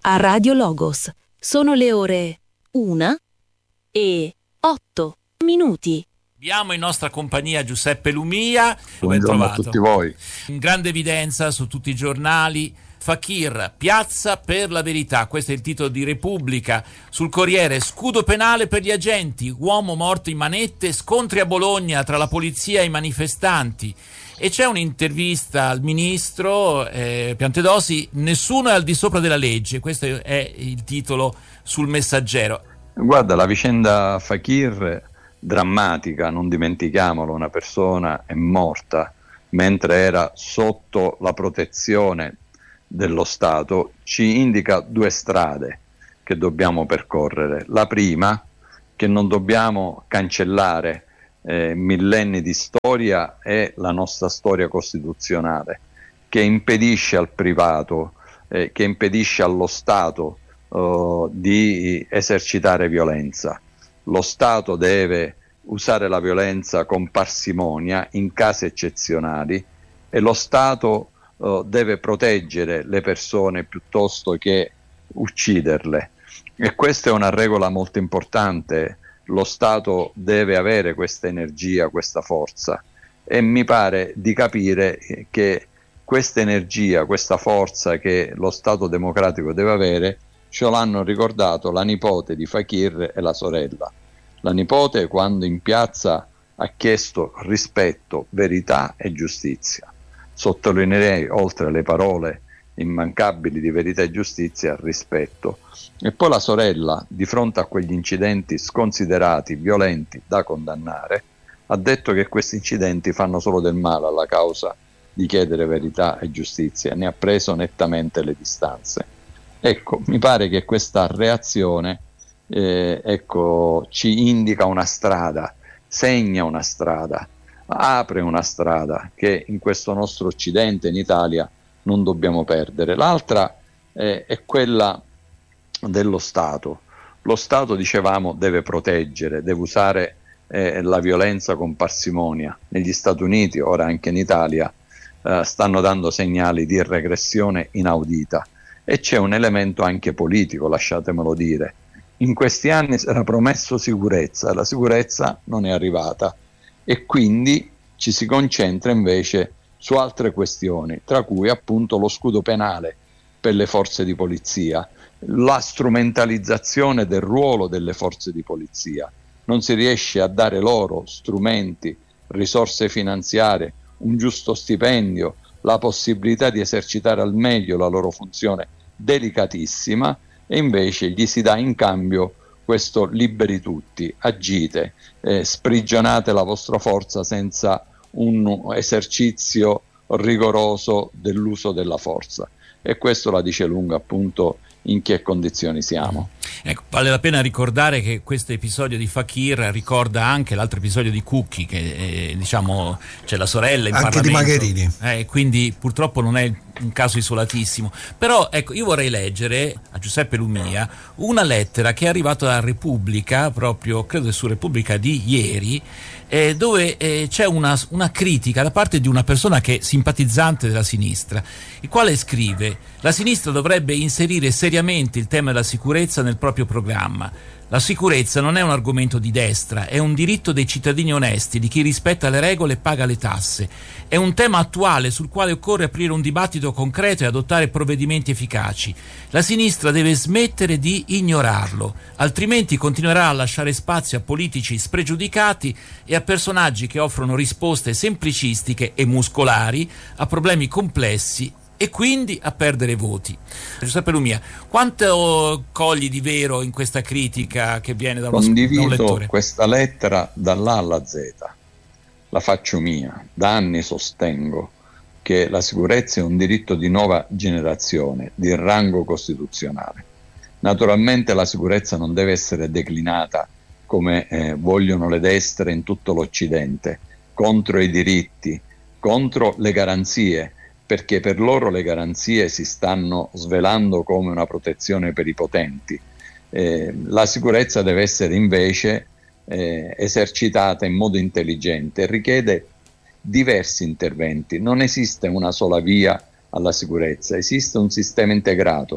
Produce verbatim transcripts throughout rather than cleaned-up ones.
a Radio Logos. Sono le ore una e otto minuti. Abbiamo in nostra compagnia Giuseppe Lumia. Buongiorno a tutti voi. In grande evidenza su tutti i giornali. Fakir, piazza per la verità, questo è il titolo di Repubblica. Sul Corriere, scudo penale per gli agenti, uomo morto in manette, scontri a Bologna tra la polizia e i manifestanti. E c'è un'intervista al ministro eh, Piantedosi, nessuno è al di sopra della legge, questo è il titolo sul Messaggero. Guarda, la vicenda Fakir, drammatica, non dimentichiamolo, una persona è morta mentre era sotto la protezione dello Stato, ci indica due strade che dobbiamo percorrere. La prima, che non dobbiamo cancellare eh, millenni di storia, è la nostra storia costituzionale, che impedisce al privato, eh, che impedisce allo Stato eh, di esercitare violenza. Lo Stato deve usare la violenza con parsimonia in casi eccezionali e lo Stato Uh, deve proteggere le persone piuttosto che ucciderle, e questa è una regola molto importante. Lo Stato deve avere questa energia, questa forza, e mi pare di capire che questa energia, questa forza che lo Stato democratico deve avere, ce l'hanno ricordato la nipote di Fakir e la sorella. La nipote, quando in piazza ha chiesto rispetto, verità e giustizia. Sottolineerei, oltre alle parole immancabili di verità e giustizia, rispetto. E poi la sorella, di fronte a quegli incidenti sconsiderati, violenti, da condannare, ha detto che questi incidenti fanno solo del male alla causa di chiedere verità e giustizia, ne ha preso nettamente le distanze. Ecco, mi pare che questa reazione eh, ecco, ci indica una strada, segna una strada, apre una strada che in questo nostro Occidente, in Italia, non dobbiamo perdere. L'altra eh, è quella dello Stato. Lo Stato, dicevamo, deve proteggere, deve usare eh, la violenza con parsimonia. Negli Stati Uniti, ora anche in Italia, eh, stanno dando segnali di regressione inaudita, e c'è un elemento anche politico, lasciatemelo dire. In questi anni si era promesso sicurezza, la sicurezza non è arrivata, e quindi ci si concentra invece su altre questioni, tra cui appunto lo scudo penale per le forze di polizia, la strumentalizzazione del ruolo delle forze di polizia. Non si riesce a dare loro strumenti, risorse finanziarie, un giusto stipendio, la possibilità di esercitare al meglio la loro funzione delicatissima, e invece gli si dà in cambio questo liberi tutti, agite, eh, sprigionate la vostra forza senza un esercizio rigoroso dell'uso della forza. E questo la dice lunga appunto in che condizioni siamo. Ecco, vale la pena ricordare che questo episodio di Fakir ricorda anche l'altro episodio di Cucchi, che eh, diciamo c'è la sorella in anche Parlamento, di Magherini, eh, quindi purtroppo non è un caso isolatissimo. Però ecco, io vorrei leggere a Giuseppe Lumia una lettera che è arrivata da Repubblica, proprio credo su Repubblica di ieri, eh, dove eh, c'è una, una critica da parte di una persona che è simpatizzante della sinistra, il quale scrive: la sinistra dovrebbe inserire seriamente il tema della sicurezza nel proprio programma. La sicurezza non è un argomento di destra, è un diritto dei cittadini onesti, di chi rispetta le regole e paga le tasse. È un tema attuale sul quale occorre aprire un dibattito concreto e adottare provvedimenti efficaci. La sinistra deve smettere di ignorarlo, altrimenti continuerà a lasciare spazio a politici spregiudicati e a personaggi che offrono risposte semplicistiche e muscolari a problemi complessi, e quindi a perdere voti. Giuseppe Lumia, quanto cogli di vero in questa critica che viene da, uno, da un lettore? Condivido questa lettera dall'A alla Z, la faccio mia. Da anni sostengo che la sicurezza è un diritto di nuova generazione, di rango costituzionale. Naturalmente la sicurezza non deve essere declinata come eh, vogliono le destre in tutto l'Occidente, contro i diritti, contro le garanzie, perché per loro le garanzie si stanno svelando come una protezione per i potenti. Eh, la sicurezza deve essere invece eh, esercitata in modo intelligente, richiede diversi interventi. Non esiste una sola via alla sicurezza, esiste un sistema integrato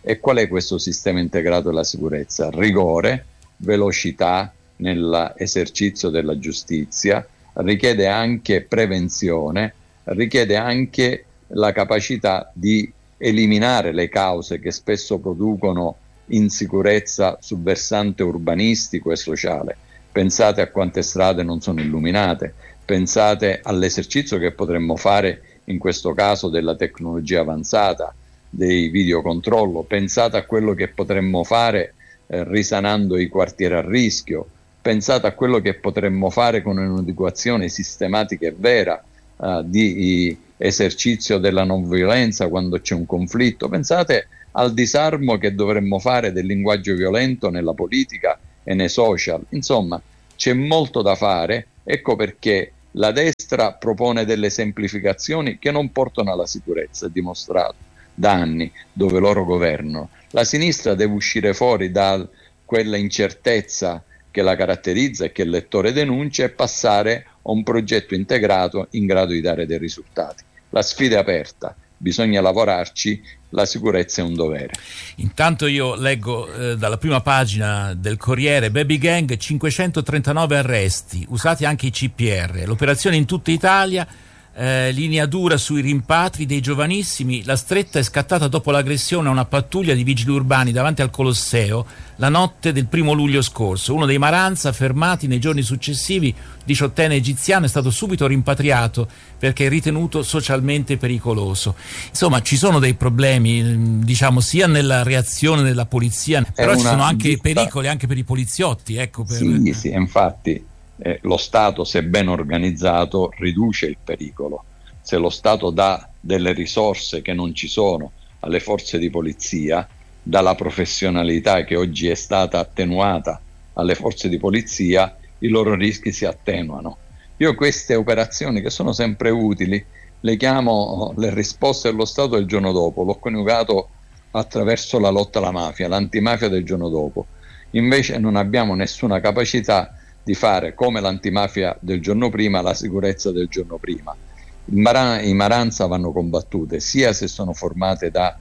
E qual è questo sistema integrato della sicurezza? Rigore, velocità nell'esercizio della giustizia, richiede anche prevenzione, richiede anche la capacità di eliminare le cause che spesso producono insicurezza sul versante urbanistico e sociale. Pensate a quante strade non sono illuminate, pensate all'esercizio che potremmo fare in questo caso della tecnologia avanzata, dei videocontrollo, pensate a quello che potremmo fare eh, risanando i quartieri a rischio, pensate a quello che potremmo fare con un'educazione sistematica e vera eh, di esercizio della non violenza quando c'è un conflitto, pensate al disarmo che dovremmo fare del linguaggio violento nella politica e nei social. Insomma, c'è molto da fare, ecco perché la destra propone delle semplificazioni che non portano alla sicurezza, è dimostrato da anni dove loro governano. La sinistra deve uscire fuori da quella incertezza che la caratterizza e che il lettore denuncia e passare a un progetto integrato in grado di dare dei risultati. La sfida è aperta, bisogna lavorarci, la sicurezza è un dovere. Intanto io leggo eh, dalla prima pagina del Corriere: Baby Gang, cinquecentotrentanove arresti, usati anche i C P R, l'operazione in tutta Italia, eh, linea dura sui rimpatri dei giovanissimi, la stretta è scattata dopo l'aggressione a una pattuglia di vigili urbani davanti al Colosseo la notte del primo luglio scorso. Uno dei Maranza, fermati nei giorni successivi, diciottenne egiziano, è stato subito rimpatriato perché è ritenuto socialmente pericoloso. Insomma, ci sono dei problemi, diciamo, sia nella reazione della polizia, però ci sono anche vista... pericoli anche per i poliziotti. Ecco, per... Sì, sì, infatti eh, lo Stato, se ben organizzato, riduce il pericolo. Se lo Stato dà delle risorse che non ci sono alle forze di polizia, dalla professionalità che oggi è stata attenuata alle forze di polizia, i loro rischi si attenuano. Io queste operazioni, che sono sempre utili, le chiamo le risposte dello Stato del giorno dopo. L'ho coniugato attraverso la lotta alla mafia, l'antimafia del giorno dopo. Invece non abbiamo nessuna capacità di fare, come l'antimafia del giorno prima, la sicurezza del giorno prima. Il Maran- i Maranza vanno combattute sia se sono formate da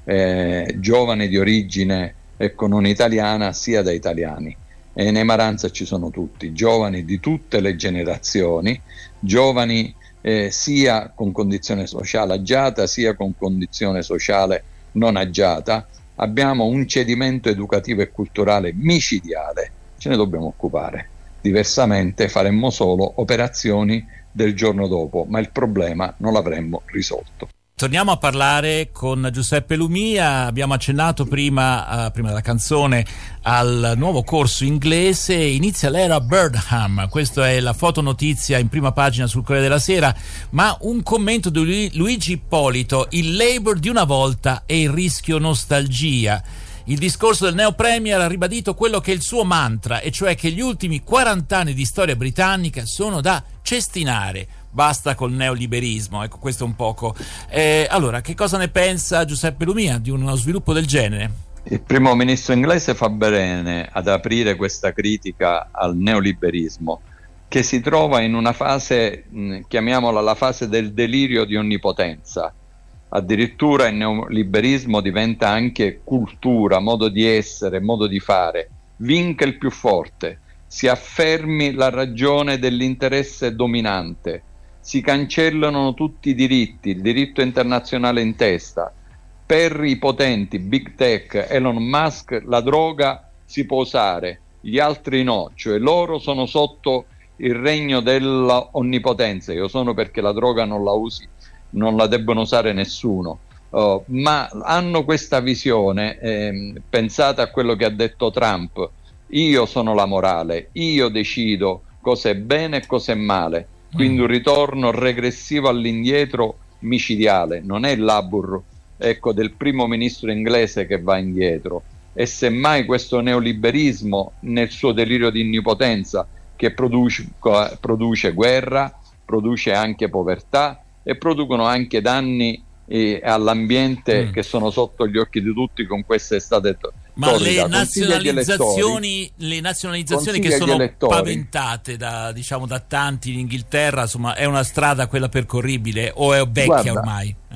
eh, giovani di origine ecco, non italiana, sia da italiani. E nei Maranza ci sono tutti, giovani di tutte le generazioni, giovani eh, sia con condizione sociale agiata sia con condizione sociale non agiata. Abbiamo un cedimento educativo e culturale micidiale, ce ne dobbiamo occupare. Diversamente faremmo solo operazioni del giorno dopo, ma il problema non l'avremmo risolto. Torniamo a parlare con Giuseppe Lumia. Abbiamo accennato prima, uh, prima della canzone, al nuovo corso inglese. Inizia l'era Birdham, questa è la fotonotizia in prima pagina sul Corriere della Sera, ma un commento di Luigi Ippolito: il Labour di una volta e il rischio nostalgia. Il discorso del neo premier ha ribadito quello che è il suo mantra, e cioè che gli ultimi quaranta anni di storia britannica sono da cestinare. Basta col neoliberismo, ecco, questo è un poco. Eh, allora, che cosa ne pensa Giuseppe Lumia di uno sviluppo del genere? Il primo ministro inglese fa bene ad aprire questa critica al neoliberismo, che si trova in una fase, mh, chiamiamola la fase del delirio di onnipotenza. Addirittura il neoliberismo diventa anche cultura, modo di essere, modo di fare. Vinca il più forte, si affermi la ragione dell'interesse dominante, si cancellano tutti i diritti, il diritto internazionale in testa. Per i potenti, Big Tech, Elon Musk, la droga si può usare, gli altri no, cioè loro sono sotto il regno dell'onnipotenza. Io sono perché la droga non la usi, non la debbono usare nessuno, uh, ma hanno questa visione. Eh, pensate a quello che ha detto Trump: io sono la morale, io decido cosa è bene e cosa è male. Quindi un ritorno regressivo all'indietro micidiale. Non è il Labour ecco, del primo ministro inglese che va indietro, e semmai questo neoliberismo nel suo delirio di onnipotenza, che produce, produce guerra, produce anche povertà e producono anche danni eh, all'ambiente mm. che sono sotto gli occhi di tutti con questa estate to- ma torrida. le nazionalizzazioni, le nazionalizzazioni che sono paventate da, diciamo, da tanti in Inghilterra, insomma, è una strada quella percorribile o è vecchia? Guarda, ormai? Eh.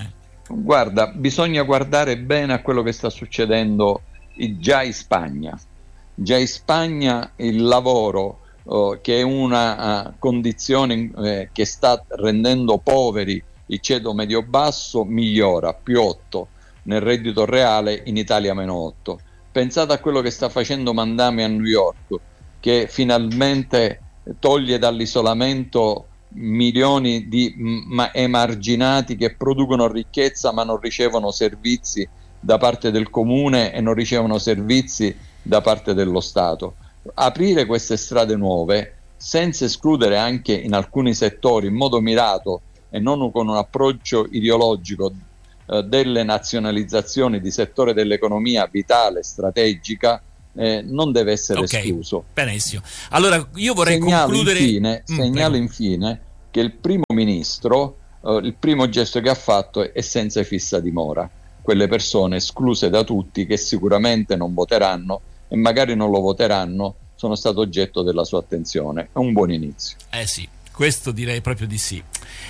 Guarda, bisogna guardare bene a quello che sta succedendo già in Spagna. Già in Spagna il lavoro, uh, che è una uh, condizione uh, che sta rendendo poveri il ceto medio-basso, migliora, più otto nel reddito reale, in Italia meno otto. Pensate a quello che sta facendo Mandami a New York, che finalmente toglie dall'isolamento milioni di ma- emarginati che producono ricchezza ma non ricevono servizi da parte del comune e non ricevono servizi da parte dello Stato. Aprire queste strade nuove, senza escludere anche in alcuni settori in modo mirato e non con un approccio ideologico eh, delle nazionalizzazioni di settore dell'economia vitale, strategica, eh, non deve essere okay, escluso. Benissimo. Allora io vorrei segnalo concludere infine, mm, segnalo prego. infine che il primo ministro, eh, il primo gesto che ha fatto è senza fissa dimora, quelle persone escluse da tutti che sicuramente non voteranno e magari non lo voteranno, sono stato oggetto della sua attenzione. È un buon inizio. Eh sì, questo direi proprio di sì.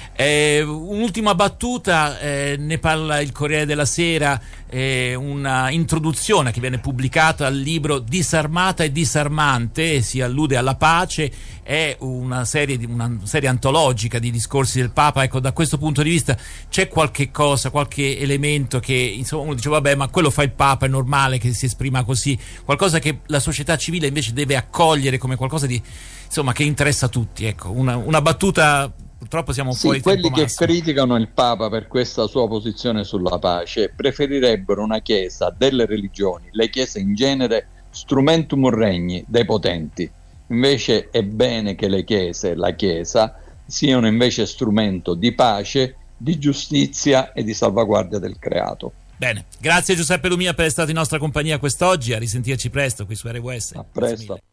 Eh, un'ultima battuta, eh, ne parla il Corriere della Sera, eh, una introduzione che viene pubblicata al libro Disarmata e disarmante, si allude alla pace, è una serie, di, una serie antologica di discorsi del Papa. Ecco, da questo punto di vista c'è qualche cosa, qualche elemento che insomma uno dice vabbè, ma quello fa il Papa, è normale che si esprima così, qualcosa che la società civile invece deve accogliere come qualcosa di insomma che interessa a tutti. Ecco, una, una battuta. Purtroppo siamo sì, fuori quelli tempo che massimo. criticano il Papa per questa sua posizione sulla pace preferirebbero una chiesa delle religioni, le chiese in genere, strumentum regni dei potenti. Invece è bene che le chiese, la chiesa, siano invece strumento di pace, di giustizia e di salvaguardia del creato. Bene, grazie Giuseppe Lumia per essere stato in nostra compagnia quest'oggi, a risentirci presto qui su R W S. A presto.